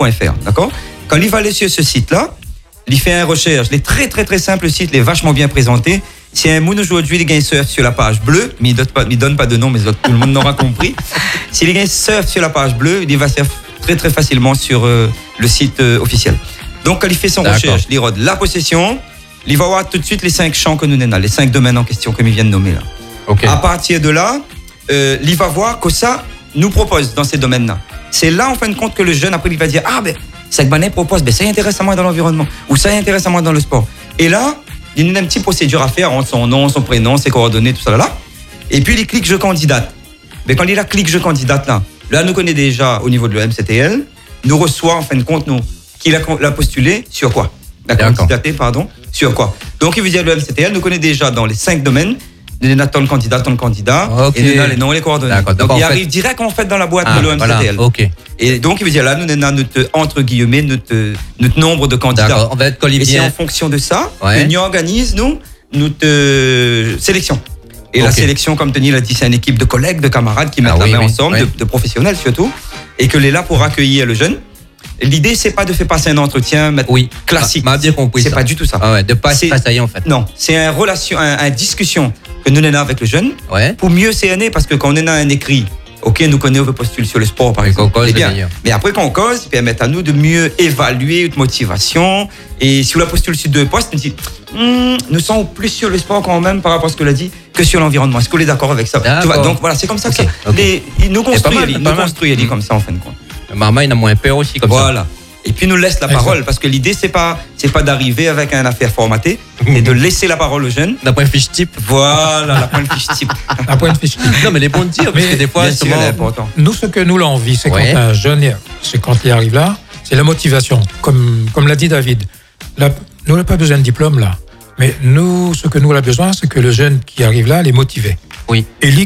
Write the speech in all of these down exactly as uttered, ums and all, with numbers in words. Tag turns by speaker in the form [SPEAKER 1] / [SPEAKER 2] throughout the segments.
[SPEAKER 1] point f r, d'accord? Quand il va aller sur ce site-là, il fait une recherche. Il est très, très, très simple, le site, il est vachement bien présenté. Si un moun aujourd'hui, il gagne surf sur la page bleue, mais il ne donne, donne pas de nom, mais tout le monde n'aura compris. Si il gagne surf sur la page bleue, il va surf très, très facilement sur euh, le site euh, officiel. Donc, quand il fait son D'accord. recherche, il rôde la possession, il va voir tout de suite les cinq champs que nous avons, les cinq domaines en question, comme il vient de nommer là.
[SPEAKER 2] Okay.
[SPEAKER 1] À partir de là, euh, il va voir que ça nous propose dans ces domaines-là. C'est là, en fin de compte, que le jeune, après, il va dire, ah ben, ça que propose, ben, ça intéresse à moi dans l'environnement, ou ça intéresse à moi dans le sport. Et là, il y a une petite procédure à faire, entre son nom, son prénom, ses coordonnées, tout ça là, là. Et puis, il clique je candidate. Mais quand il a clique je candidate là, là, nous connaît déjà au niveau de l'E M C T L, nous reçoit, en fin de compte, nous, qu'il a, l'a postulé sur quoi? La candidaté, pardon, sur quoi? Donc, il veut dire le M C T L nous connaît déjà dans les cinq domaines. Il y a ton candidat, ton candidat, okay. et il y a les noms et les coordonnées. D'accord. Donc, donc il arrive fait... direct en fait dans la boîte ah, de l'O M C T L.
[SPEAKER 2] Voilà. Okay.
[SPEAKER 1] Et donc, il veut dire là, nous avons notre, entre guillemets, notre, notre nombre de candidats.
[SPEAKER 2] D'accord. On va être
[SPEAKER 1] et c'est en fonction de ça
[SPEAKER 2] ouais.
[SPEAKER 1] que nous organisons, nous, notre euh, sélection. Et okay. la sélection, comme Tony l'a dit, c'est une équipe de collègues, de camarades qui mettent ah, la oui, main oui. ensemble, oui. de, de professionnels surtout, et que les là pour accueillir le jeune. L'idée, c'est pas de faire passer un entretien
[SPEAKER 2] oui.
[SPEAKER 1] classique.
[SPEAKER 2] M'a bien compris.
[SPEAKER 1] C'est
[SPEAKER 2] ça.
[SPEAKER 1] pas du tout ça.
[SPEAKER 2] Ah ouais, de pas s'assailler en fait.
[SPEAKER 1] Non, c'est une relation, une un discussion que nous avons avec le jeune
[SPEAKER 2] ouais.
[SPEAKER 1] pour mieux cerner, parce que quand on a un écrit, ok, nous connaissons, on veut postuler sur le sport par exemple,
[SPEAKER 2] c'est
[SPEAKER 1] bien. Mais après quand on cause, ça permet à nous de mieux évaluer notre motivation. Et si on la postule sur deux postes, on dit, hm, nous sommes plus sur le sport quand même par rapport à ce que l'a dit que sur l'environnement. Est-ce qu'on est d'accord avec ça? Tu vois, donc voilà, c'est comme ça okay. que ça. Okay. Les, nous construit, mal, nous construit, mmh. comme ça en fin de compte.
[SPEAKER 2] Maman, il a moins peur aussi comme
[SPEAKER 1] voilà.
[SPEAKER 2] ça.
[SPEAKER 1] Voilà. Et puis nous laisse la parole exact. Parce que l'idée c'est pas c'est pas d'arriver avec une affaire formatée et de laisser la parole aux jeunes.
[SPEAKER 2] La pointe fiche type.
[SPEAKER 1] Voilà, la pointe fiche type.
[SPEAKER 2] La pointe fiche type. Non mais les bons dire parce que des fois
[SPEAKER 3] c'est important. Nous ce que nous l'envie c'est ouais. quand un jeune c'est quand il arrive là, c'est la motivation comme comme l'a dit David. La, nous n'avons pas besoin de diplôme là. Mais nous ce que nous avons besoin c'est que le jeune qui arrive là les motiver.
[SPEAKER 2] Oui.
[SPEAKER 3] Et il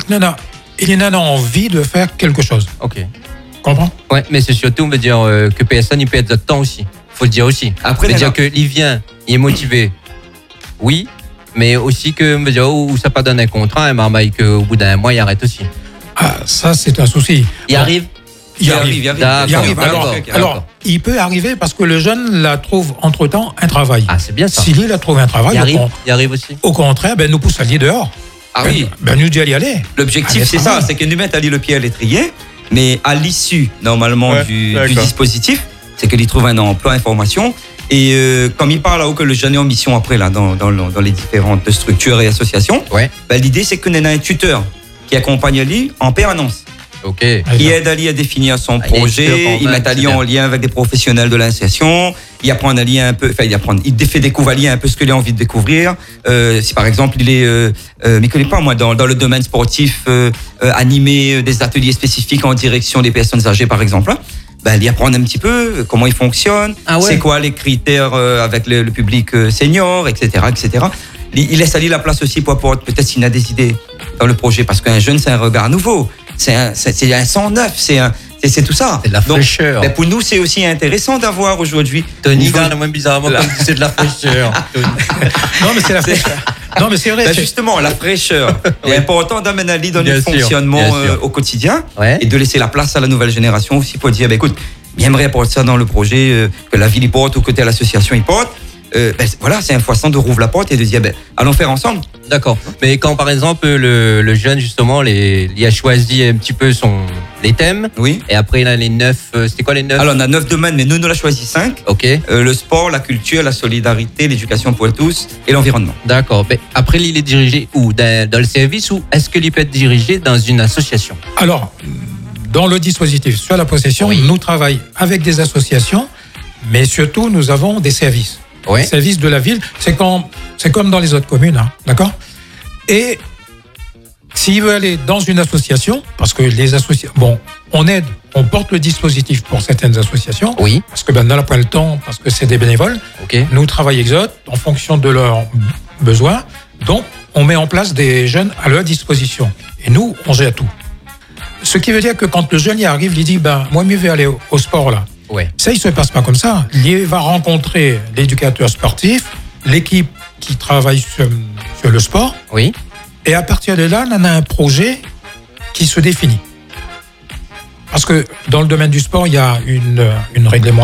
[SPEAKER 3] il en a envie de faire quelque chose.
[SPEAKER 2] OK.
[SPEAKER 3] Comprends?
[SPEAKER 2] Ouais, mais c'est surtout, on veut dire euh, que personne il peut être de temps aussi. Faut le dire aussi. Après, on veut dire que il vient, il est motivé. Oui, mais aussi que, on veut dire, où ça pas donne un contrat, un marmaille qu'au bout d'un mois il arrête aussi.
[SPEAKER 3] Ah, ça c'est un souci.
[SPEAKER 2] Il bon. arrive.
[SPEAKER 3] Il, il arrive, arrive, il arrive.
[SPEAKER 2] D'accord,
[SPEAKER 3] il arrive. Alors,
[SPEAKER 2] d'accord,
[SPEAKER 3] alors
[SPEAKER 2] d'accord.
[SPEAKER 3] il peut arriver parce que le jeune la trouve entre temps un travail.
[SPEAKER 2] Ah, c'est bien ça.
[SPEAKER 3] S'il il a trouvé un travail,
[SPEAKER 2] il arrive.
[SPEAKER 3] Au,
[SPEAKER 2] il arrive aussi.
[SPEAKER 3] Au contraire, ben nous pousse à aller dehors.
[SPEAKER 1] Ah
[SPEAKER 3] ben,
[SPEAKER 1] oui.
[SPEAKER 3] Ben nous dit à y aller.
[SPEAKER 1] L'objectif c'est ça, c'est que nous mettons à aller le pied à l'étrier. Mais à l'issue, normalement, ouais, du, du dispositif, c'est qu'il trouve un emploi, une formation. Et euh, comme il parle là-haut que le jeune est en mission après, là, dans, dans, dans les différentes structures et associations,
[SPEAKER 2] ouais.
[SPEAKER 1] ben, l'idée, c'est qu'on a un tuteur qui accompagne lui en permanence.
[SPEAKER 2] Okay.
[SPEAKER 1] Qui aide Ali à définir son ah, projet, il met Ali en lien avec des professionnels de l'insertion, il apprend Ali un peu, enfin il apprend, il fait découvrir Ali un peu ce qu'il a envie de découvrir. Euh, si par exemple il est, euh, euh, mais connaît pas moi dans, dans le domaine sportif, euh, euh, animer des ateliers spécifiques en direction des personnes âgées par exemple, hein, ben il apprend un petit peu comment il fonctionne, ah ouais. c'est quoi les critères euh, avec le, le public euh, senior, et cetera, et cetera. Il, il laisse Ali la place aussi pour apporter peut-être s'il a des idées dans le projet, parce qu'un jeune c'est un regard nouveau. C'est un, c'est, c'est un sang neuf, c'est, un, c'est, c'est tout ça.
[SPEAKER 2] C'est de la fraîcheur.
[SPEAKER 1] Donc, pour nous, c'est aussi intéressant d'avoir aujourd'hui.
[SPEAKER 2] Tony regarde moins bizarrement la... comme c'est de la fraîcheur.
[SPEAKER 3] Non, mais c'est la fraîcheur. Non, mais c'est vrai.
[SPEAKER 1] Ben justement, la fraîcheur. Il est important d'amener Ali dans
[SPEAKER 2] bien
[SPEAKER 1] le
[SPEAKER 2] sûr,
[SPEAKER 1] fonctionnement euh, au quotidien
[SPEAKER 2] ouais.
[SPEAKER 1] et de laisser la place à la nouvelle génération aussi pour dire, ben, écoute, j'aimerais apporter ça dans le projet euh, que la ville y porte ou que l'association y porte. Euh, ben, voilà, c'est une façon de rouvrir la porte et de dire, ben, allons faire ensemble.
[SPEAKER 2] D'accord. Mais quand, par exemple, le, le jeune, justement, les, il a choisi un petit peu son, les thèmes.
[SPEAKER 1] Oui.
[SPEAKER 2] Et après, il a les neuf, euh, c'était quoi les neuf?
[SPEAKER 1] Alors, on a neuf domaines, mais nous, nous l'avons choisi cinq.
[SPEAKER 2] OK.
[SPEAKER 1] Euh, le sport, la culture, la solidarité, l'éducation pour tous et l'environnement.
[SPEAKER 2] D'accord. Mais après, il est dirigé où? Dans, dans le service ou est-ce qu'il peut être dirigé dans une association?
[SPEAKER 3] Alors, dans le dispositif sur la possession, oui. nous travaillons avec des associations, mais surtout, nous avons des services.
[SPEAKER 2] Ouais.
[SPEAKER 3] Les services de la ville, c'est comme, c'est comme dans les autres communes, hein, d'accord? Et s'il veut aller dans une association, parce que les associations, bon, on aide, on porte le dispositif pour certaines associations,
[SPEAKER 2] oui.
[SPEAKER 3] parce que ben, on n'a pas le temps, parce que c'est des bénévoles.
[SPEAKER 2] Okay.
[SPEAKER 3] Nous travaillons Exode en fonction de leurs besoins, donc on met en place des jeunes à leur disposition. Et nous, on gère tout. Ce qui veut dire que quand le jeune y arrive, il dit, ben, moi, mieux vais aller au, au sport là.
[SPEAKER 2] Ouais.
[SPEAKER 3] Ça, il se passe pas comme ça. Il va rencontrer l'éducateur sportif, l'équipe qui travaille sur, sur le sport.
[SPEAKER 2] Oui.
[SPEAKER 3] Et à partir de là, on a un projet qui se définit. Parce que dans le domaine du sport, il y a une, une réglementation.